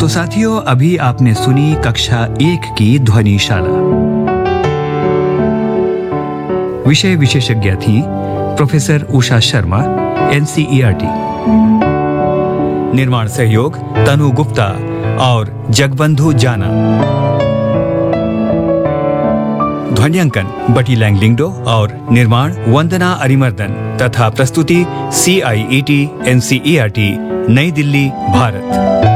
साथियों, अभी आपने सुनी कक्षा 1 की ध्वनिशाला। विषय विशेषज्ञ थी प्रोफेसर उषा शर्मा, NCERT। निर्माण सहयोग तनु गुप्ता और जगबंधु जाना। ध्वन्यांकन बटी लैंगलिंगडो और निर्माण वंदना अरिमर्दन तथा प्रस्तुति CIET NCERT नई दिल्ली, भारत।